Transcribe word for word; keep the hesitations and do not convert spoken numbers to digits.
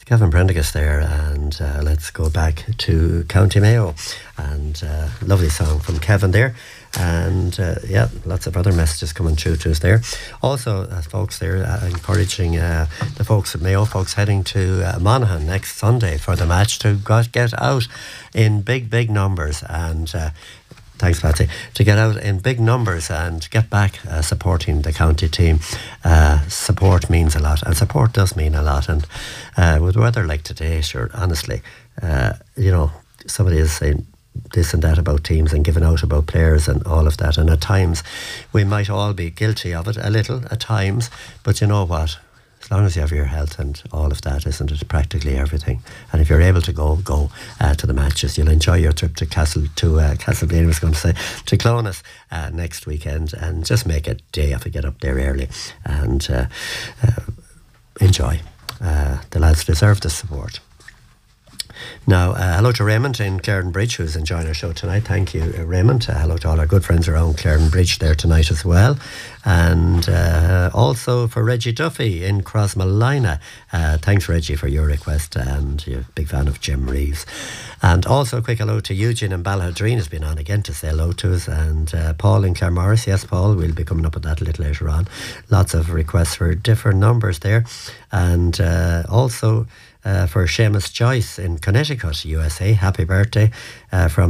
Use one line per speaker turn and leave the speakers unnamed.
Gavin Prendergast there, and uh, let's go back to County Mayo, and uh, lovely song from Kevin there, and uh, yeah, lots of other messages coming through to us there. Also, uh, folks there uh, encouraging uh, the folks at Mayo, folks heading to uh, Monaghan next Sunday for the match to got, get out in big, big numbers, and uh, thanks, Patsy. To get out in big numbers and get back uh, supporting the county team. Uh, support means a lot, and support does mean a lot. And uh, with weather like today, sure, honestly, uh, you know, somebody is saying this and that about teams and giving out about players and all of that. And at times, we might all be guilty of it a little at times. But you know what? As long as you have your health and all of that, isn't it? Practically everything. And if you're able to go, go uh, to the matches. You'll enjoy your trip to Castle to uh, Castleblaine, I was going to say, to Clonus uh, next weekend, and just make a day of it. Get up there early and uh, uh, enjoy. Uh, the lads deserve the support. Now, uh, hello to Raymond in Clarendon Bridge, who's enjoying our show tonight. Thank you, uh, Raymond. Uh, hello to all our good friends around Clarendon Bridge there tonight as well. And uh, also for Reggie Duffy in Crossmalina. Uh, thanks, Reggie, for your request, and you're a big fan of Jim Reeves. And also a quick hello to Eugene in Ballahadreen, has been on again to say hello to us. And uh, Paul in Claremorris. Yes, Paul, we'll be coming up with that a little later on. Lots of requests for different numbers there. And uh, also... Uh, for Seamus Joyce in Connecticut, U S A. Happy birthday uh, from